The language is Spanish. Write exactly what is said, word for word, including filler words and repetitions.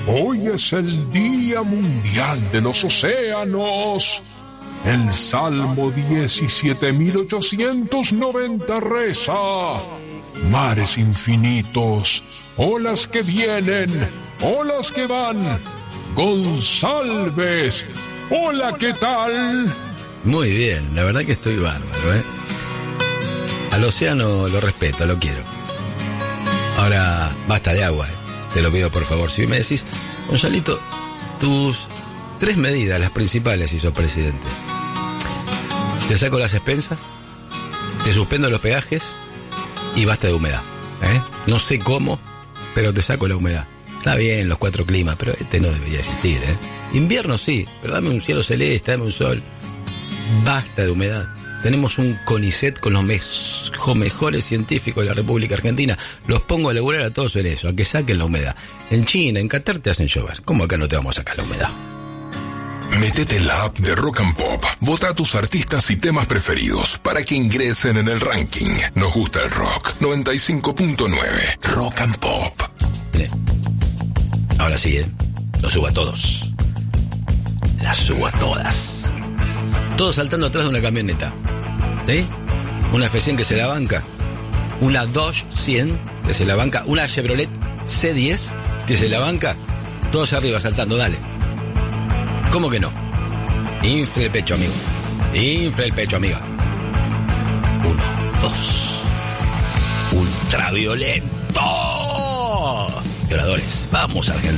Hoy es el Día Mundial de los Océanos. El Salmo diecisiete mil ochocientos noventa reza: mares infinitos, olas que vienen, olas que van, González, hola, ¿qué tal? Muy bien, la verdad que estoy bárbaro, ¿eh? Al océano lo respeto, lo quiero. Ahora, basta de agua, ¿eh? Te lo pido por favor. Si me decís, Gonzalito, tus tres medidas, las principales si sos presidente: te saco las expensas, te suspendo los peajes y basta de humedad, ¿eh? No sé cómo, pero te saco la humedad. Está bien los cuatro climas, pero este no debería existir, ¿eh? Invierno sí, pero dame un cielo celeste, dame un sol. Basta de humedad. Tenemos un CONICET con los mes- mejores científicos de la República Argentina. Los pongo a laburar a todos en eso, a que saquen la humedad. En China, en Qatar te hacen llover. ¿Cómo acá no te vamos a sacar la humedad? Métete en la app de Rock and Pop. Vota a tus artistas y temas preferidos para que ingresen en el ranking. Nos gusta el rock. noventa y cinco punto nueve. Rock and Pop. Sí. Ahora sí, ¿eh? Los subo a todos. Las subo a todas. Todos saltando atrás de una camioneta. ¿Sí? Una F cien que se la banca. Una Dodge cien que se la banca. Una Chevrolet C diez que se la banca. Todos arriba saltando, dale. ¿Cómo que no? Infle el pecho, amigo. Infle el pecho, amiga. Uno, dos. Ultraviolento. Violadores, vamos, Argentina.